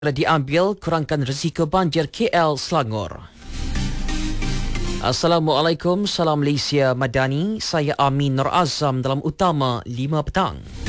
diambil kurangkan risiko banjir KL Selangor. Assalamualaikum, salam Malaysia Madani. Saya Amin Nur Azam dalam Utama 5 petang.